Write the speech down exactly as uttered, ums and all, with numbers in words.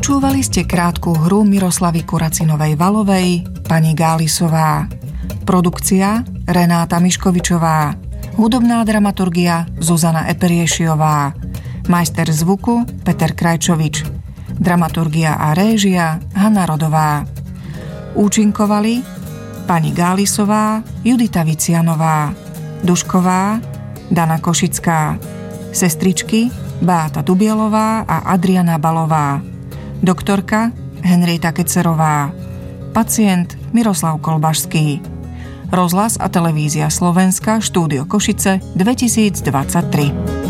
Počúvali ste krátku hru Miroslavy Kuracinovej-Valovej, Pani Gálisová. Produkcia Renáta Miškovičová. Hudobná dramaturgia Zuzana Eperiešiová. Majster zvuku Peter Krajčovič. Dramaturgia a réžia Hanna Rodová. Účinkovali Pani Gálisová, Judita Vicianová, Dušková, Dana Košická, sestričky Beáta Dubielová a Adriana Balová, doktorka Henrieta Kecerová, pacient Miroslav Kolbašský. Rozhlas a televízia Slovenska, štúdio Košice dvetisícdvadsaťtri.